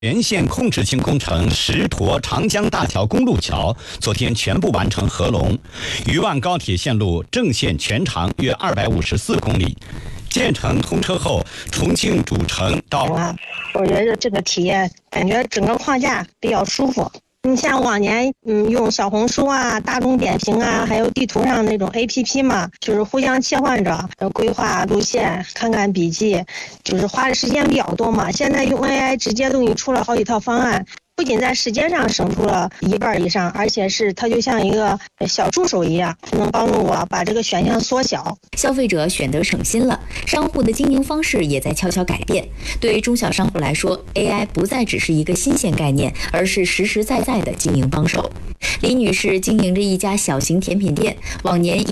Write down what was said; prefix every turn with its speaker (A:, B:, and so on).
A: 全线控制性工程石沱长江大桥公路桥昨天全部完成合龙，渝万高铁线路正线全长约254公里。建成通车后，重庆主城到
B: 我觉得这个体验感觉整个框架比较舒服。你像往年用小红书啊、大众点评啊，还有地图上那种 APP 嘛，就是互相切换着规划路线、看看笔记，就是花的时间比较多嘛。现在用 AI 直接都给你出了好几套方案。不仅在时间上省出了1半以上，而且它就像一个小助手一样，能帮助我把这个选项缩小。
C: 消费者选择省心了，商户的经营方式也在悄悄改变。对中小商户来说 ，AI 不再只是一个新鲜概念，而是实实在在的经营帮手。李女士经营着一家小型甜品店，往年